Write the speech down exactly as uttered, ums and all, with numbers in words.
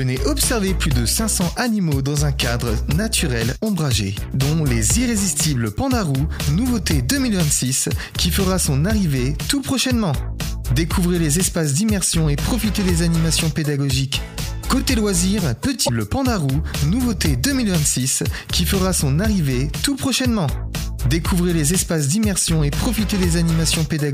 Venez observer plus de cinq cents animaux dans un cadre naturel ombragé, dont les irrésistibles pandarous, nouveauté deux mille vingt-six, qui fera son arrivée tout prochainement. Découvrez les espaces d'immersion et profitez des animations pédagogiques. Côté loisirs, Petit le Pandarou, nouveauté deux mille vingt-six, qui fera son arrivée tout prochainement. Découvrez les espaces d'immersion et profitez des animations pédagogiques.